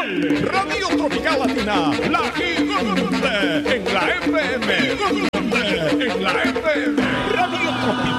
Radio Tropical Latina, la gigante, en la FM, en la FM, Radio Tropical.